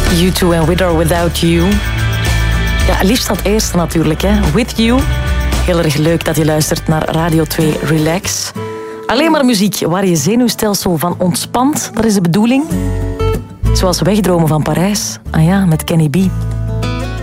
U2 en With or Without You. Ja, liefst dat eerste natuurlijk, hè. With You. Heel erg leuk dat je luistert naar Radio 2 Relax. Alleen maar muziek waar je zenuwstelsel van ontspant, dat is de bedoeling. Zoals Wegdromen van Parijs. Ah ja, met Kenny B.